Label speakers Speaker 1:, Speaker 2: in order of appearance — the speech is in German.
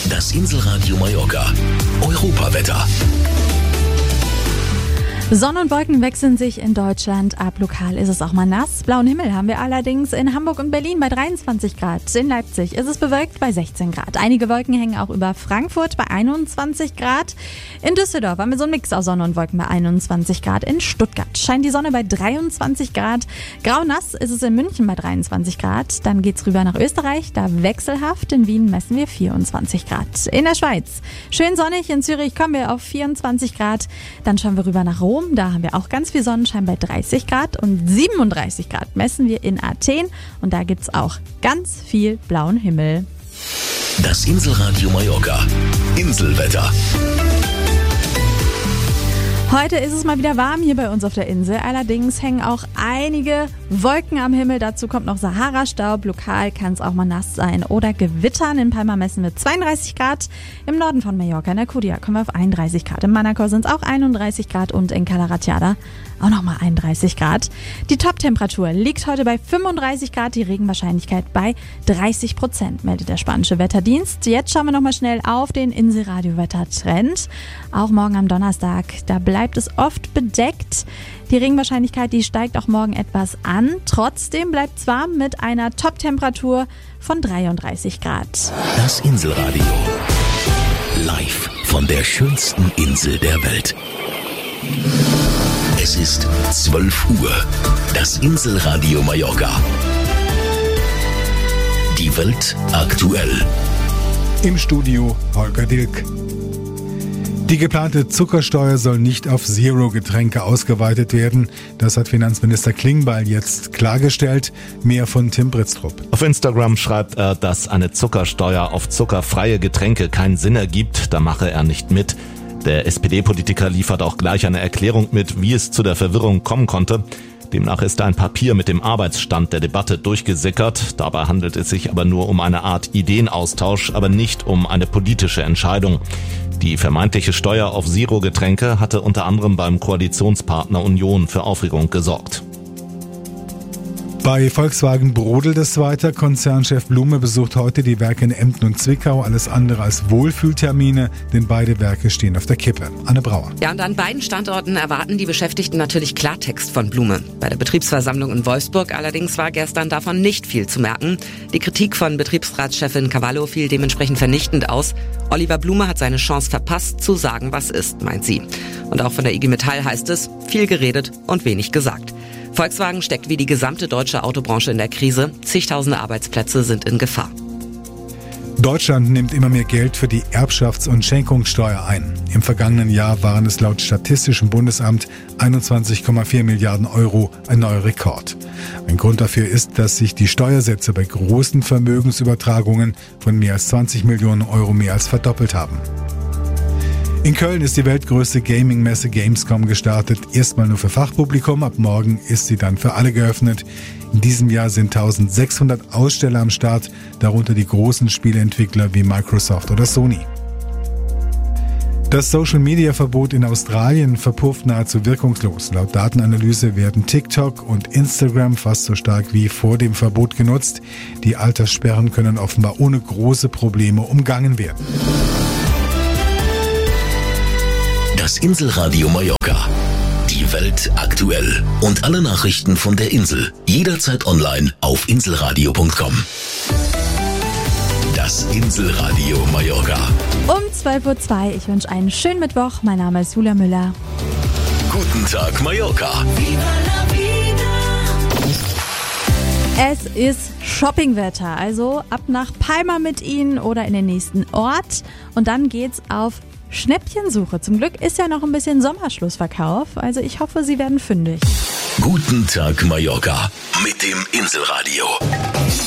Speaker 1: Das Inselradio Mallorca. Europawetter.
Speaker 2: Sonne und Wolken wechseln sich in Deutschland ab. Lokal ist es auch mal nass. Blauen Himmel haben wir allerdings in Hamburg und Berlin bei 23 Grad. In Leipzig ist es bewölkt bei 16 Grad. Einige Wolken hängen auch über Frankfurt bei 21 Grad. In Düsseldorf haben wir so einen Mix aus Sonne und Wolken bei 21 Grad. In Stuttgart scheint die Sonne bei 23 Grad. Grau-nass ist es in München bei 23 Grad. Dann geht's rüber nach Österreich, da wechselhaft. In Wien messen wir 24 Grad. In der Schweiz schön sonnig. In Zürich kommen wir auf 24 Grad. Dann schauen wir rüber nach Rom. Da haben wir auch ganz viel Sonnenschein bei 30 Grad und 37 Grad messen wir in Athen und da gibt's auch ganz viel blauen Himmel.
Speaker 1: Das Inselradio Mallorca. Inselwetter.
Speaker 2: Heute ist es mal wieder warm hier bei uns auf der Insel. Allerdings hängen auch einige Wolken am Himmel. Dazu kommt noch Sahara-Staub. Lokal kann es auch mal nass sein oder gewittern. In Palma messen wir 32 Grad. Im Norden von Mallorca, in der Kudia, kommen wir auf 31 Grad. In Manacor sind es auch 31 Grad und in Cala Ratjada auch nochmal 31 Grad. Die Top-Temperatur liegt heute bei 35 Grad. Die Regenwahrscheinlichkeit bei 30%, meldet der spanische Wetterdienst. Jetzt schauen wir nochmal schnell auf den Inselradio-Wettertrend. Auch morgen am Donnerstag, da bleibt es oft bedeckt. Die Regenwahrscheinlichkeit, die steigt auch morgen etwas an. Trotzdem bleibt es warm mit einer Top-Temperatur von 33 Grad.
Speaker 1: Das Inselradio. Live von der schönsten Insel der Welt. Es ist 12 Uhr. Das Inselradio Mallorca. Die Welt aktuell.
Speaker 3: Im Studio Holger Dilk. Die geplante Zuckersteuer soll nicht auf Zero-Getränke ausgeweitet werden. Das hat Finanzminister Klingbeil jetzt klargestellt. Mehr von Tim Britztrup.
Speaker 4: Auf Instagram schreibt er, dass eine Zuckersteuer auf zuckerfreie Getränke keinen Sinn ergibt. Da mache er nicht mit. Der SPD-Politiker liefert auch gleich eine Erklärung mit, wie es zu der Verwirrung kommen konnte. Demnach ist ein Papier mit dem Arbeitsstand der Debatte durchgesickert. Dabei handelt es sich aber nur um eine Art Ideenaustausch, aber nicht um eine politische Entscheidung. Die vermeintliche Steuer auf Zero-Getränke hatte unter anderem beim Koalitionspartner Union für Aufregung gesorgt.
Speaker 3: Bei Volkswagen brodelt es weiter. Konzernchef Blume besucht heute die Werke in Emden und Zwickau. Alles andere als Wohlfühltermine, denn beide Werke stehen auf der Kippe. Anne Brauer.
Speaker 5: Ja, und an beiden Standorten erwarten die Beschäftigten natürlich Klartext von Blume. Bei der Betriebsversammlung in Wolfsburg allerdings war gestern davon nicht viel zu merken. Die Kritik von Betriebsratschefin Cavallo fiel dementsprechend vernichtend aus. Oliver Blume hat seine Chance verpasst, zu sagen, was ist, meint sie. Und auch von der IG Metall heißt es, viel geredet und wenig gesagt. Volkswagen steckt wie die gesamte deutsche Autobranche in der Krise. Zigtausende Arbeitsplätze sind in Gefahr.
Speaker 3: Deutschland nimmt immer mehr Geld für die Erbschafts- und Schenkungssteuer ein. Im vergangenen Jahr waren es laut Statistischem Bundesamt 21,4 Milliarden Euro, ein neuer Rekord. Ein Grund dafür ist, dass sich die Steuersätze bei großen Vermögensübertragungen von mehr als 20 Millionen Euro mehr als verdoppelt haben. In Köln ist die weltgrößte Gaming-Messe Gamescom gestartet. Erstmal nur für Fachpublikum, ab morgen ist sie dann für alle geöffnet. In diesem Jahr sind 1600 Aussteller am Start, darunter die großen Spieleentwickler wie Microsoft oder Sony. Das Social-Media-Verbot in Australien verpufft nahezu wirkungslos. Laut Datenanalyse werden TikTok und Instagram fast so stark wie vor dem Verbot genutzt. Die Alterssperren können offenbar ohne große Probleme umgangen werden.
Speaker 1: Das Inselradio Mallorca. Die Welt aktuell. Und alle Nachrichten von der Insel. Jederzeit online auf inselradio.com. Das Inselradio Mallorca.
Speaker 2: Um 12.02 Uhr. Ich wünsche einen schönen Mittwoch. Mein Name ist Julia Müller.
Speaker 1: Guten Tag Mallorca.
Speaker 2: Es ist Shoppingwetter, also ab nach Palma mit Ihnen oder in den nächsten Ort. Und dann geht's auf Schnäppchensuche. Zum Glück ist ja noch ein bisschen Sommerschlussverkauf, also ich hoffe, Sie werden fündig.
Speaker 1: Guten Tag Mallorca mit dem Inselradio.